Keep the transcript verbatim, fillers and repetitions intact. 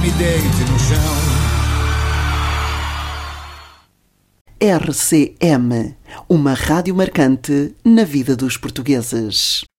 me deite no chão. R C M, uma rádio marcante na vida dos portugueses.